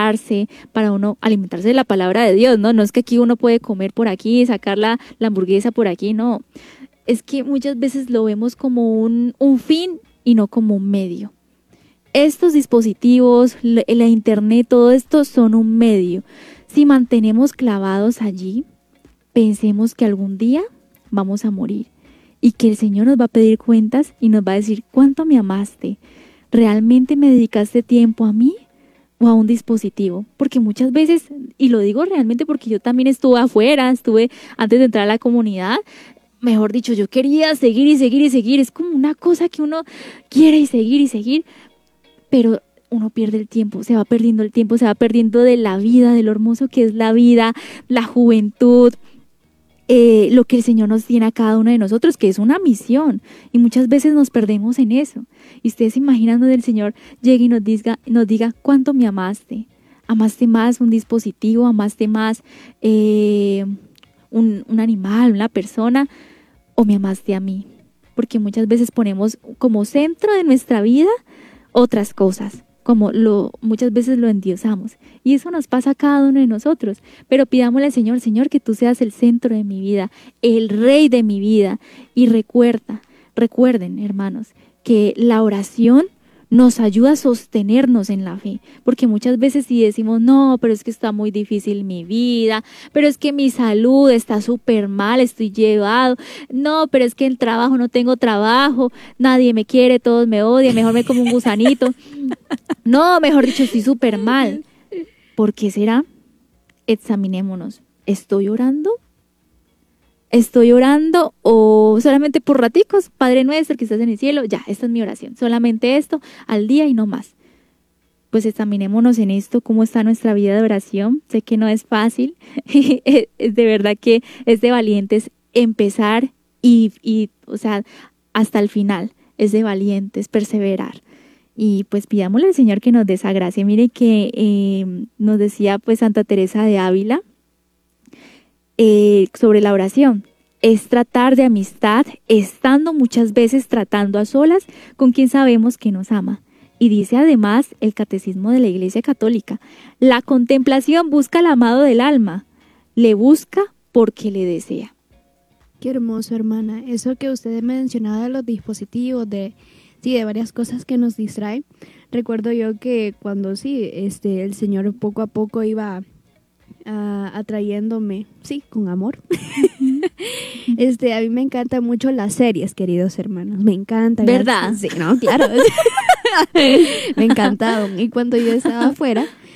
para uno alimentarse de la palabra de Dios, ¿no? No es que aquí uno puede comer por aquí, sacar la hamburguesa por aquí, no. Es que muchas veces lo vemos como un fin y no como un medio. Estos dispositivos, la internet, todo esto son un medio. Si mantenemos clavados allí, pensemos que algún día vamos a morir y que el Señor nos va a pedir cuentas y nos va a decir, ¿cuánto me amaste? ¿Realmente me dedicaste tiempo a mí o a un dispositivo? Porque muchas veces, y lo digo realmente porque yo también estuve afuera, antes de entrar a la comunidad, mejor dicho, yo quería seguir y seguir y seguir. Es como una cosa que uno quiere y seguir, pero uno pierde el tiempo, se va perdiendo el tiempo, se va perdiendo de la vida, de lo hermoso que es la vida, la juventud, lo que el Señor nos tiene a cada uno de nosotros, que es una misión, y muchas veces nos perdemos en eso. Y ustedes se imaginan donde el Señor llegue y nos diga ¿cuánto me amaste? ¿Amaste más un dispositivo? ¿Amaste más un animal, una persona? ¿O me amaste a mí? Porque muchas veces ponemos como centro de nuestra vida otras cosas, muchas veces lo endiosamos, y eso nos pasa a cada uno de nosotros, pero pidámosle al Señor, Señor, que tú seas el centro de mi vida, el rey de mi vida, y recuerden, hermanos, que la oración nos ayuda a sostenernos en la fe, porque muchas veces si decimos, no, pero es que está muy difícil mi vida, pero es que mi salud está súper mal, estoy llevado, no, pero es que el trabajo, no tengo trabajo, nadie me quiere, todos me odian, mejor me como un gusanito, no, mejor dicho, estoy súper mal. ¿Por qué será? Examinémonos, ¿estoy orando? ¿Estoy orando o solamente por raticos? Padre nuestro que estás en el cielo, ya, esta es mi oración, solamente esto al día y no más. Pues examinémonos en esto, cómo está nuestra vida de oración. Sé que no es fácil, es de verdad que es de valientes empezar y o sea, hasta el final, es de valientes perseverar. Y pues pidámosle al Señor que nos dé esa gracia. Mire que nos decía pues Santa Teresa de Ávila, sobre la oración, es tratar de amistad, estando muchas veces tratando a solas con quien sabemos que nos ama. Y dice además el Catecismo de la Iglesia Católica, la contemplación busca al amado del alma, le busca porque le desea. Qué hermoso, hermana. Eso que usted mencionaba de los dispositivos, de varias cosas que nos distraen. Recuerdo yo que cuando el Señor poco a poco iba atrayéndome, con amor. A mí me encantan mucho las series, queridos hermanos, me encantan. ¿Verdad? Sí, no, claro. Me encantaban. Y cuando yo estaba afuera,